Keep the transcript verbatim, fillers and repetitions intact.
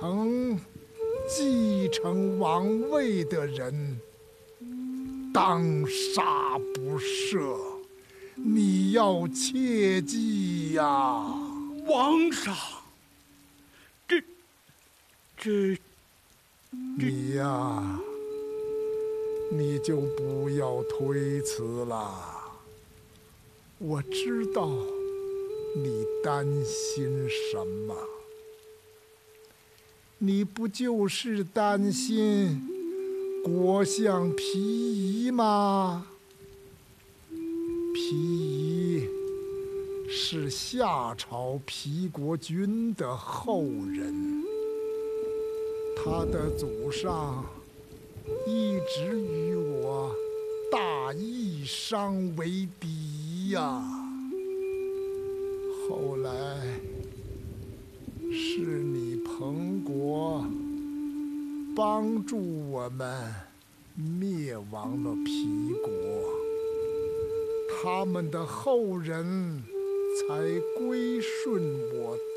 成继承王位的人，当杀不赦。你要切记呀！ 皇上，这、这、 你呀，你就不要推辞了。我知道你担心什么，你不就是担心国相皮夷吗？皮夷是夏朝皮国君的后人，他的祖上一直与我大义商为敌呀。后来是你彭国帮助我们灭亡了皮国，他们的后人才归顺我